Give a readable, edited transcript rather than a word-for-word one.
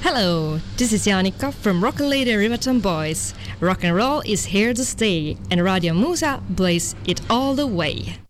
Hello, this is Janika from Rock and Lady Riverton Boys. Rock and roll is here to stay, and Radio Musa plays it all the way.